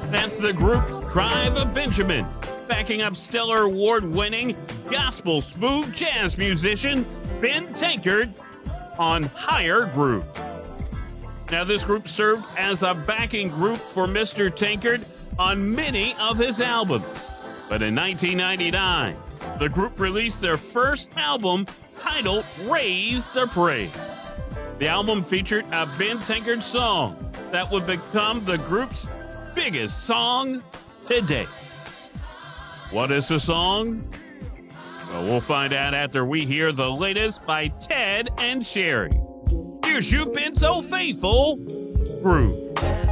That's the group Tribe of Benjamin, backing up stellar award-winning gospel smooth jazz musician Ben Tankard on Higher Groove. Now, this group served as a backing group for Mr. Tankard on many of his albums. But in 1999, the group released their first album titled Raise the Praise. The album featured a Ben Tankard song that would become the group's biggest song to date. What is the song? Well, we'll find out after we hear the latest by Ted and Sherry. Here's You've Been So Faithful, Groove.